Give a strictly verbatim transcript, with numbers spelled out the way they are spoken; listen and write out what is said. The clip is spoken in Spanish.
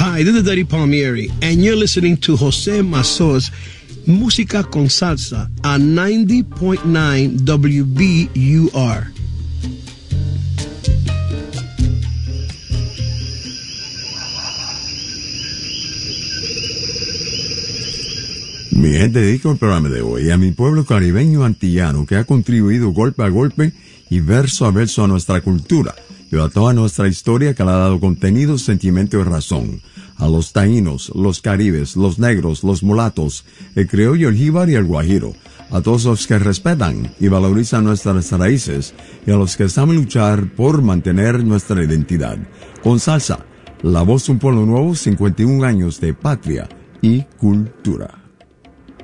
Hi, this is Daddy Palmieri, and you're listening to Jose Mazzo's Música con Salsa on ninety point nine W B U R. Mi gente, dedico el programa de hoy a mi pueblo caribeño antillano que ha contribuido golpe a golpe y verso a verso a nuestra cultura y a toda nuestra historia que le ha dado contenido, sentimiento y razón. A los taínos, los caribes, los negros, los mulatos, el criollo, el jíbar y el guajiro. A todos los que respetan y valorizan nuestras raíces y a los que saben luchar por mantener nuestra identidad. Con salsa, la voz de un pueblo nuevo, cincuenta y un años de patria y cultura.